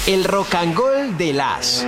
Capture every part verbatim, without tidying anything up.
El Rock and Roll de las.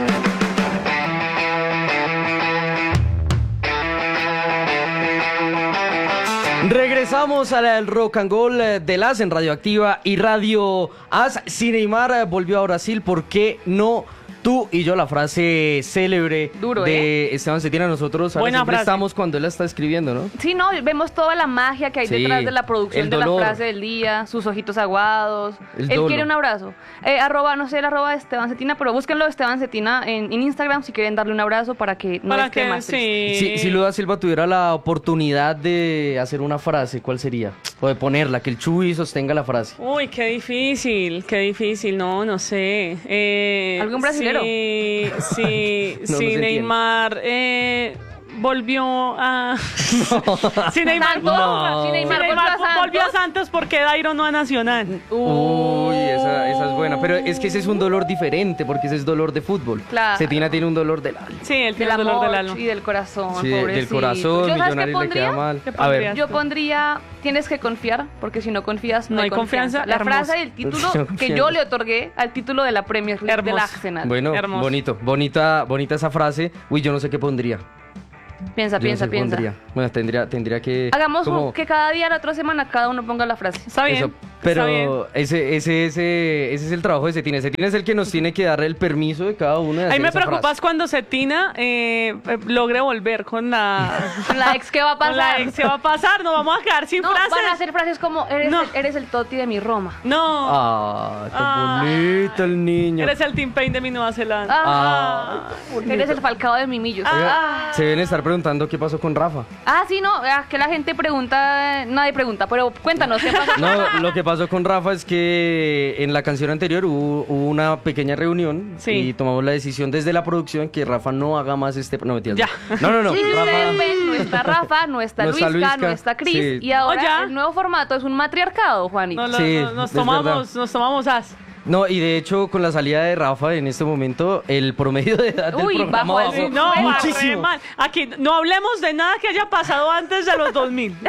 Regresamos al Rock and Roll de las en Radioactiva y Radio As. Si Neymar volvió a Brasil, ¿por qué no tú y yo? La frase célebre Duro, de ¿eh? Esteban Cetina. Nosotros ahora Buena siempre frase. estamos cuando él la está escribiendo, ¿no? Sí, no, vemos toda la magia que hay Sí, detrás de la producción el de la dolor. frase del día, sus ojitos aguados. El Él dolo. quiere un abrazo. Eh, arroba, no sé, el arroba de Esteban Cetina, pero búsquenlo de Esteban Cetina en, en Instagram si quieren darle un abrazo para que no Para esté que más triste. sí. Si, si Luda Silva tuviera la oportunidad de hacer una frase, ¿cuál sería? O de ponerla, que el Chuy sostenga la frase. Uy, qué difícil, qué difícil, no, no sé. Eh, ¿Algún brasilero? Sí, sí, No, no sí, se entiende. Neymar eh, volvió a... Sí, Neymar, Santos, No. si Neymar Sí, volvió a Neymar volvió a Santos. Santos porque Dairo no a Nacional. Uy, esa, esa es buena. Pero es que ese es un dolor diferente, porque ese es dolor de fútbol. Claro. Cetina tiene un dolor del alma. Sí, él Del tiene el dolor amor del alma. y del corazón, Sí, del pobrecito. corazón, ¿Yo sabes qué Millonarios le pondría? queda mal. ¿Qué A ver. pondrías? Yo pondría, tienes que confiar, porque si no confías, no, No hay hay confianza, confianza. La hermoso. frase del título No que confianza. yo le otorgué al título de la Premier League del Hermoso. Arsenal. Bueno, Hermoso. bonito, bonita, bonita esa frase. Uy, yo no sé qué pondría. Piensa, Yo no piensa, sé qué piensa. pondría. Bueno, tendría, tendría que. Hagamos un- como- que cada día, la otra semana, cada uno ponga la frase. Está bien, Eso, pero está bien. ese, ese, ese, ese es el trabajo de Cetina. Cetina es el que nos tiene que dar el permiso de cada uno de Ahí hacer me esa preocupas frase. cuando Cetina eh, eh, logre volver con la... Con la ex, ¿qué va a con la pasar? ex, ¿qué va a pasar? Nos vamos a quedar sin No, frases. van a hacer frases como, eres, No. el, eres el Totti de mi Roma. No. Ah, tan Ah. bonito el niño. Eres el Team Pain de mi Nueva Zelanda. Ah, eres el Falcao de Mimillos. Oiga, Ah, se deben estar preguntando qué pasó con Rafa. Ah, sí, no, ah, que la gente pregunta, nadie pregunta, pero cuéntanos, ¿qué pasó? No, lo que pasó con Rafa es que en la canción anterior hubo, hubo una pequeña reunión Sí. y tomamos la decisión desde la producción que Rafa no haga más este... No, mentiras. Ya. No, no, no. Sí, sí, Rafa... ustedes ven, no está Rafa, no está No está Luisca, Luisca, no está Cris, sí. y ahora Oh, ya. el nuevo formato es un matriarcado, Juanito. No, no, Sí, no, nos es tomamos, verdad. nos tomamos as. No, y de hecho, con la salida de Rafa en este momento, el promedio de edad del Uy, programa bajó bajó así, No, va re muchísimo. mal. Aquí no hablemos de nada que haya pasado antes de los dos mil.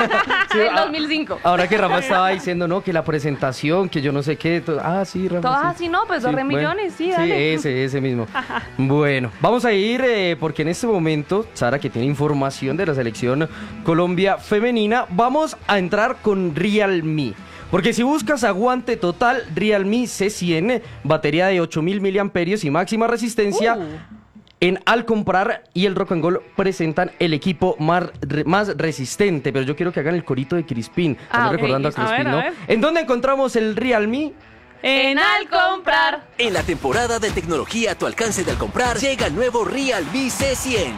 Del ah, dos mil cinco. Ahora que Rafa estaba diciendo, no, que la presentación, que yo no sé qué. to- Ah, sí, Rafa. Todas sí. así, no, pues dos re bueno. millones, sí, dale. ese, ese mismo. Bueno, vamos a ir eh, porque en este momento, Sara, que tiene información de la selección Colombia femenina, vamos a entrar con Realme. Porque si buscas aguante total, Realme C cien, batería de ocho mil miliamperios y máxima resistencia. Uh. En Al Comprar y el Rock and Roll presentan el equipo más, re- más resistente. Pero yo quiero que hagan el corito de Crispín. Ah, Estamos ok, recordando a listo. A Crispín, ver, a ¿no? ver. ¿En dónde encontramos el Realme? En Al comprar. En la temporada de tecnología a tu alcance de Al Comprar, llega el nuevo Realme C cien.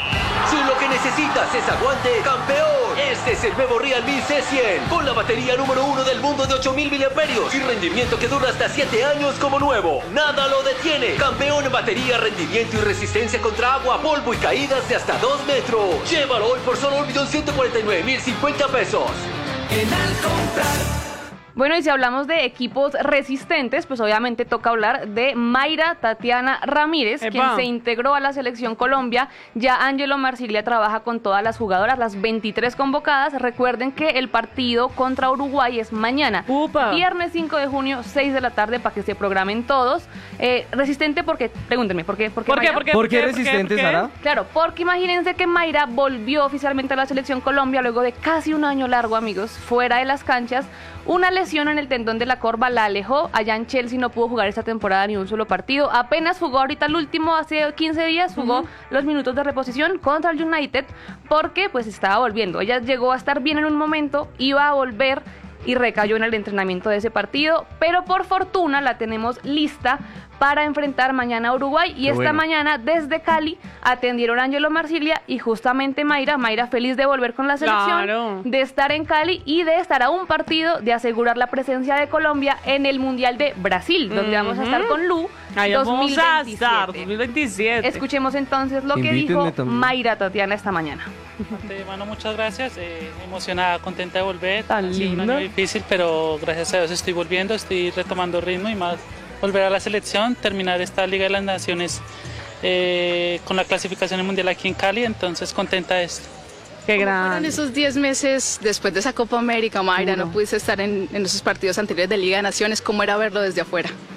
Si lo que necesitas es aguante, campeón, este es el nuevo Realme C cien, con la batería número uno del mundo de ocho mil miliamperios y rendimiento que dura hasta siete años como nuevo. Nada lo detiene. Campeón en batería, rendimiento y resistencia contra agua, polvo y caídas de hasta dos metros. Llévalo hoy por solo un millón ciento cuarenta y nueve mil cincuenta pesos. En Al Comprar. Bueno, y si hablamos de equipos resistentes, pues obviamente toca hablar de Mayra Tatiana Ramírez, Epa. quien se integró a la selección Colombia. Ya Ángelo Marsiglia trabaja con todas las jugadoras, las veintitrés convocadas. Recuerden que el partido contra Uruguay es mañana, Upa. viernes cinco de junio, seis de la tarde, para que se programen todos. Eh, resistente porque, pregúntenme, ¿por qué? ¿Por qué, ¿Por qué? Mayra? ¿Por qué? ¿Por qué ¿Por qué? resistente, ¿Por qué? Sara? Claro, porque imagínense que Mayra volvió oficialmente a la selección Colombia luego de casi un año largo, amigos, fuera de las canchas. Una lesión en el tendón de la corva la alejó. Allá en Chelsea no pudo jugar esta temporada ni un solo partido. Apenas jugó ahorita el último, hace quince días, jugó uh-huh. los minutos de reposición contra el United porque pues estaba volviendo. Ella llegó a estar bien en un momento, iba a volver y recayó en el entrenamiento de ese partido, pero por fortuna la tenemos lista para enfrentar mañana a Uruguay. Y Qué esta bueno. mañana desde Cali atendieron a Ángelo Marsiglia y justamente Mayra, Mayra feliz de volver con la selección, Claro. de estar en Cali y de estar a un partido de asegurar la presencia de Colombia en el Mundial de Brasil, donde vamos a estar con Lu Ahí vamos a estar, dos dos mil mil veintisiete. Escuchemos entonces lo que Invítenme dijo también. Mayra Tatiana esta mañana. Bueno, muchas gracias, eh, emocionada, contenta de volver. Tan Ha sido un linda. año difícil, pero gracias a Dios estoy volviendo, estoy retomando ritmo y más volver a la selección, terminar esta Liga de las Naciones eh, con la clasificación al Mundial aquí en Cali, entonces contenta de esto. Qué ¿Cómo fueron grande. esos diez meses después de esa Copa América, Mayra? No pudiste estar en, en esos partidos anteriores de Liga de Naciones. ¿Cómo era verlo desde afuera?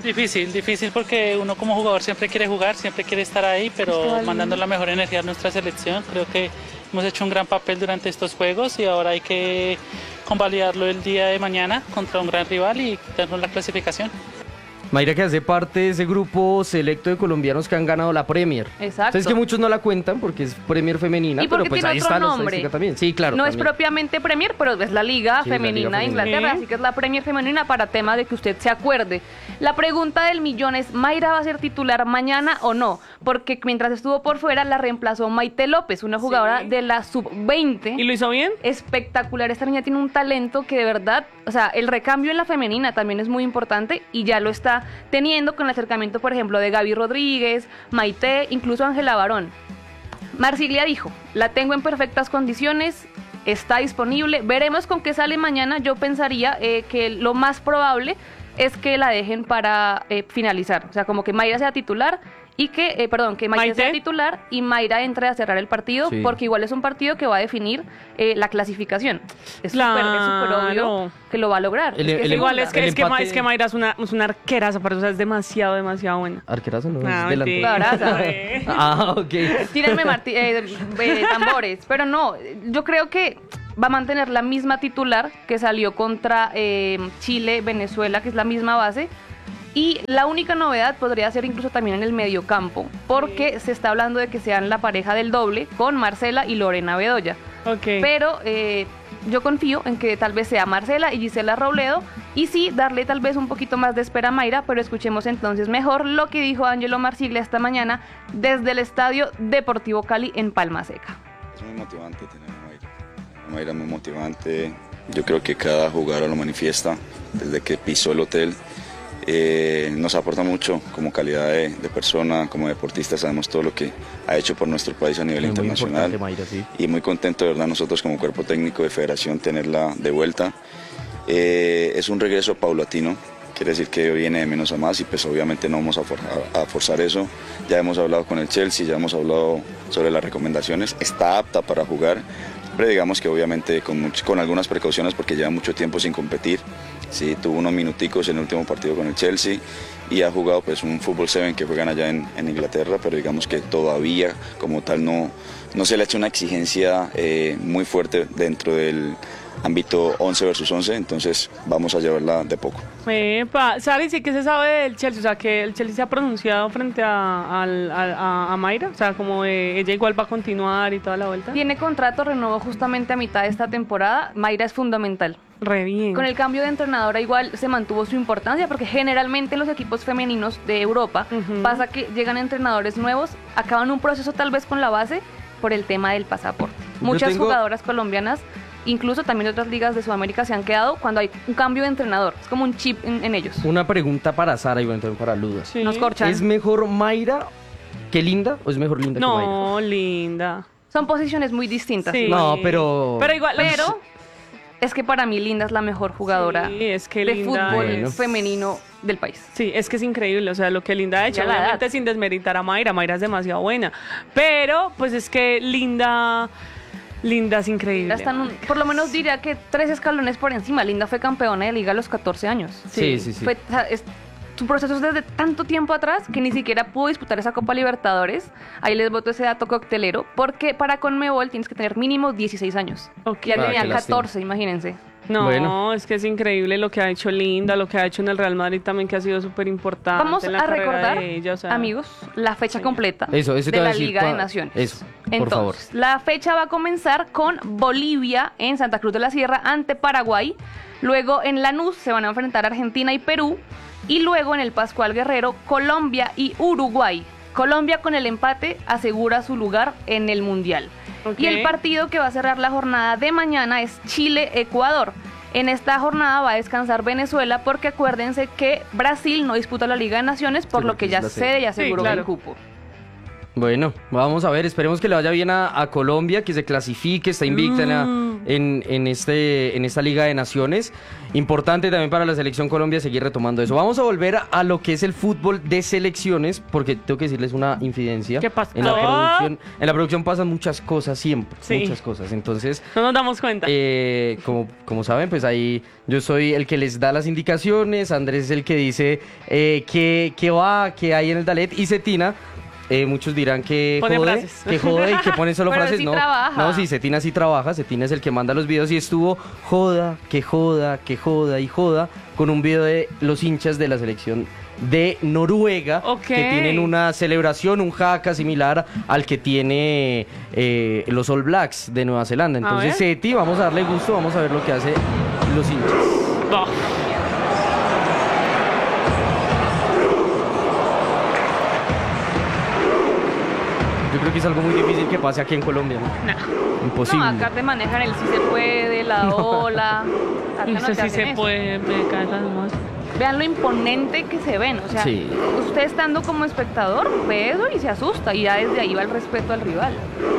Difícil, difícil porque uno como jugador siempre quiere jugar, siempre quiere estar ahí, pero mandando la mejor energía a nuestra selección. Creo que hemos hecho un gran papel durante estos juegos y ahora hay que convalidarlo el día de mañana contra un gran rival y darnos la clasificación. Mayra, que hace parte de ese grupo selecto de colombianos que han ganado la Premier. Exacto. Entonces que muchos no la cuentan porque es Premier femenina, Y porque pero pues tiene ahí otro está la nombre. estadística también. Sí, claro. No es también. propiamente Premier, pero es la Liga Sí, la Femenina Liga de Femenina. Inglaterra, Sí. así que es la Premier Femenina para tema de que usted se acuerde. La pregunta del millón es, ¿Mayra va a ser titular mañana o no? Porque mientras estuvo por fuera la reemplazó Maite López, una jugadora Sí. de la sub veinte. ¿Y lo hizo bien? Espectacular, esta niña tiene un talento que de verdad, o sea, el recambio en la femenina también es muy importante y ya lo está teniendo con el acercamiento, por ejemplo, de Gaby Rodríguez, Maite, incluso Ángela Barón. Marsiglia dijo, la tengo en perfectas condiciones, está disponible, veremos con qué sale mañana. Yo pensaría eh, que lo más probable es que la dejen para eh, finalizar, o sea, como que Mayra sea titular y que, eh, perdón, que Maite, Maite. sea titular y Mayra entre a cerrar el partido, Sí. porque igual es un partido que va a definir eh, la clasificación. Es súper es súper obvio Claro. que lo va a lograr. El- Es que el- es Igual segunda. es que, El es, que, Ma- empate- es que Mayra es una, es una arquera, o sea, es demasiado, demasiado buena. Arquerazo no, Ah, es delantera. mentira. Abraza. Ah, ok. Tírenme marti- eh, eh, tambores, pero no, yo creo que va a mantener la misma titular que salió contra eh, Chile, Venezuela, que es la misma base. Y la única novedad podría ser incluso también en el mediocampo, porque se está hablando de que sean la pareja del doble con Marcela y Lorena Bedoya. Ok. Pero eh, yo confío en que tal vez sea Marcela y Gisela Robledo y sí darle tal vez un poquito más de espera a Mayra, pero escuchemos entonces mejor lo que dijo Ángelo Marsiglia esta mañana desde el Estadio Deportivo Cali en Palma Seca. Es muy motivante tener a Mayra. A Mayra es muy motivante. Yo creo que cada jugador lo manifiesta desde que pisó el hotel. Eh, nos aporta mucho como calidad de, de persona, como deportista, sabemos todo lo que ha hecho por nuestro país a nivel Muy internacional. importante, Mayra, sí. Y muy contento, de verdad, nosotros como cuerpo técnico de federación tenerla de vuelta. Eh, es un regreso paulatino, quiere decir que viene de menos a más y pues obviamente no vamos a, for a forzar eso. Ya hemos hablado con el Chelsea, ya hemos hablado sobre las recomendaciones, está apta para jugar, pero digamos que obviamente con, much con algunas precauciones porque lleva mucho tiempo sin competir. Sí, tuvo unos minuticos en el último partido con el Chelsea y ha jugado pues un fútbol siete que juegan allá en, en Inglaterra, pero digamos que todavía como tal no, no se le ha hecho una exigencia eh, muy fuerte dentro del ámbito once versus once, entonces vamos a llevarla de poco. Epa, Sari, sí que se sabe del Chelsea, o sea, que el Chelsea se ha pronunciado frente a, al- a, a, a Mayra, o sea, como de, ella igual va a continuar y toda la vuelta. Tiene contrato, renovó justamente a mitad de esta temporada. Mayra es fundamental. Re bien. Con el cambio de entrenadora igual se mantuvo su importancia porque generalmente los equipos femeninos de Europa Ujú. pasa que llegan entrenadores nuevos, acaban un proceso tal vez con la base por el tema del pasaporte. Yo Muchas tengo- jugadoras colombianas, incluso también de otras ligas de Sudamérica, se han quedado cuando hay un cambio de entrenador. Es como un chip en, en ellos. Una pregunta para Sara y bueno, también para Luda. Sí. Nos corchan. ¿Es mejor Mayra que Linda o es mejor Linda que Mayra? No, linda. Son posiciones muy distintas. Sí. No, pero... Pero igual. Pero es que para mí Linda es la mejor jugadora Sí, es que de Linda fútbol es- femenino del país. Sí, es que es increíble, o sea, lo que Linda ha hecho, Ya la obviamente edad. sin desmeritar a Mayra, Mayra es demasiado buena, pero pues es que Linda, Linda es increíble. Ya están, un- por lo menos diría que tres escalones por encima. Linda fue campeona de liga a los catorce años. Sí, sí, sí. Fue, o sea, es, su proceso es desde tanto tiempo atrás que ni siquiera pudo disputar esa Copa Libertadores. Ahí les boto ese dato coctelero, porque para Conmebol tienes que tener mínimo dieciséis años. Ok. Ya Ah, tenía qué lástima. catorce, imagínense. No, Bueno. es que es increíble lo que ha hecho Linda, lo que ha hecho en el Real Madrid también, que ha sido súper importante. Vamos en la a carrera recordar, de ella, o sea, amigos, la fecha sí. completa Eso, eso te de iba a la decir, Liga de pa- Naciones. eso, por Entonces, favor. la fecha va a comenzar con Bolivia en Santa Cruz de la Sierra ante Paraguay. Luego en Lanús se van a enfrentar Argentina y Perú. Y luego en el Pascual Guerrero, Colombia y Uruguay. Colombia con el empate asegura su lugar en el Mundial. Ok. Y el partido que va a cerrar la jornada de mañana es Chile-Ecuador. En esta jornada va a descansar Venezuela porque acuérdense que Brasil no disputa la Liga de Naciones, por Sí, lo porque que es ya la sede. cede y aseguró Sí, claro. el cupo. Bueno, vamos a ver, esperemos que le vaya bien a, a Colombia, que se clasifique, está invicta en la en, en, este, en esta Liga de Naciones. Importante también para la Selección Colombia seguir retomando eso. Vamos a volver a, a lo que es el fútbol de selecciones, porque tengo que decirles una infidencia. ¿Qué pasa? En la Oh. producción, en la producción pasan muchas cosas siempre, Sí. muchas cosas. Entonces, No nos damos cuenta. eh, como, como saben, pues ahí yo soy el que les da las indicaciones, Andrés es el que dice eh, qué, qué va, qué hay en el Dalet, y Cetina, eh, muchos dirán que Pone jode, frases. que jode y que pone solo Pero frases. sí no, trabaja. no, sí, Cetina sí trabaja, Cetina es el que manda los videos y estuvo joda, que joda, que joda y joda con un video de los hinchas de la selección de Noruega, Ok. que tienen una celebración, un jaca similar al que tiene eh, los All Blacks de Nueva Zelanda. A Entonces, ver. Ceti, vamos a darle gusto, vamos a ver lo que hace los hinchas. Oh. Yo creo que es algo muy difícil que pase aquí en Colombia, ¿no? Imposible. No, acá te manejan el si se puede, la ola. Acá no Eso te sí hacen se eso. puede, me cae las más. Vean lo imponente que se ven. O sea, Sí. usted estando como espectador ve eso y se asusta. Y ya desde ahí va el respeto al rival.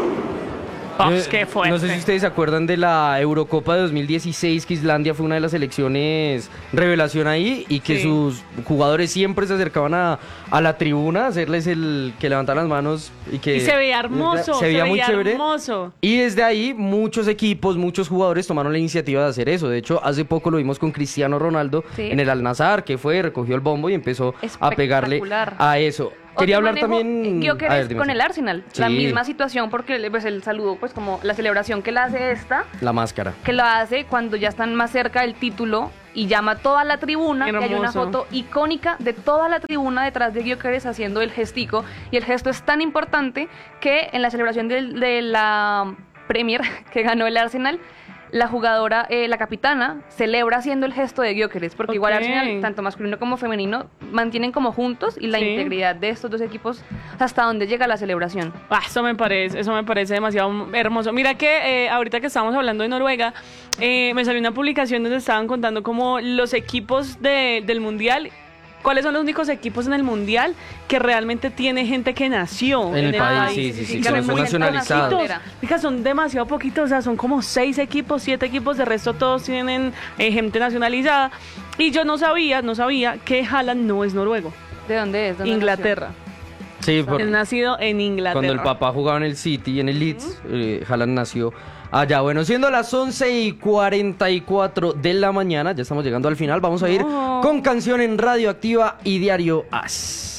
Oh, Eh, qué fuerte. No sé si ustedes se acuerdan de la Eurocopa de dos mil dieciséis, que Islandia fue una de las selecciones revelación ahí y que Sí. sus jugadores siempre se acercaban a, a la tribuna a hacerles el que levantan las manos y que Y se veía hermoso, se veía muy chévere. hermoso. Y desde ahí muchos equipos, muchos jugadores tomaron la iniciativa de hacer eso. De hecho, hace poco lo vimos con Cristiano Ronaldo Sí. en el Al-Nassr, que fue, recogió el bombo y empezó a pegarle Espectacular. a eso. Quería Otro hablar manejo, también... eh, a ver, Gyökeres dime, con sí. el Arsenal. La Sí. misma situación porque pues, el saludo, pues como la celebración que la hace esta, La máscara. que lo hace cuando ya están más cerca del título y llama a toda la tribuna. Y hay una Hermoso. foto icónica de toda la tribuna detrás de Gyökeres haciendo el gestico. Y el gesto es tan importante que en la celebración del- de, la Premier que ganó el Arsenal, la jugadora, eh, la capitana, celebra haciendo el gesto de Gyökeres, porque igual Ok. Arsenal, tanto masculino como femenino, mantienen como juntos y la Sí. integridad de estos dos equipos hasta donde llega la celebración. Ah, eso me parece, eso me parece demasiado hermoso. Mira que eh, ahorita que estábamos hablando de Noruega, eh, me salió una publicación donde estaban contando como los equipos de- del mundial. ¿Cuáles son los únicos equipos en el mundial que realmente tiene gente que nació En el país, sí, sí, sí, que que no son fue muy nacionalizado. poquitos. Fija, son demasiado poquitos, o sea, son como seis equipos, siete equipos, de resto todos tienen eh, gente nacionalizada. Y yo no sabía, no sabía que Haaland no es noruego, ¿De dónde es? ¿Dónde Inglaterra. Sí, por- Es nacido en Inglaterra. cuando el papá jugaba en el City, en el Leeds, eh, Haaland nació allá. Bueno, siendo las once y cuarenta y cuatro de la mañana, ya estamos llegando al final, vamos a ir No. con canción en Radioactiva y Diario As.